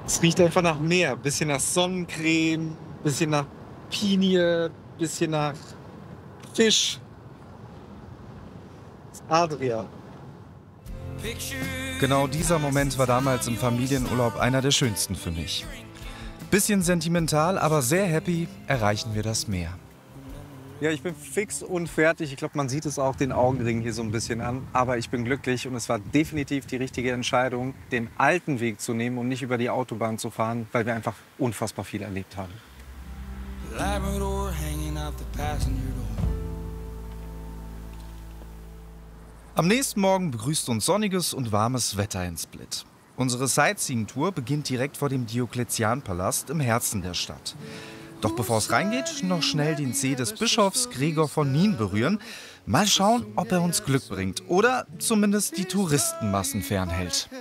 Es riecht einfach nach Meer. Bisschen nach Sonnencreme, bisschen nach Pinie, bisschen nach Fisch. Adria. Genau dieser Moment war damals im Familienurlaub einer der schönsten für mich. Bisschen sentimental, aber sehr happy erreichen wir das Meer. Ja, ich bin fix und fertig. Ich glaube, man sieht es auch den Augenringen hier so ein bisschen an. Aber ich bin glücklich und es war definitiv die richtige Entscheidung, den alten Weg zu nehmen und nicht über die Autobahn zu fahren, weil wir einfach unfassbar viel erlebt haben. Labrador hanging out the passenger door. Am nächsten Morgen begrüßt uns sonniges und warmes Wetter in Split. Unsere Sightseeing-Tour beginnt direkt vor dem Diokletian-Palast im Herzen der Stadt. Doch bevor es reingeht, noch schnell den Zeh des Bischofs Gregor von Nien berühren. Mal schauen, ob er uns Glück bringt oder zumindest die Touristenmassen fernhält.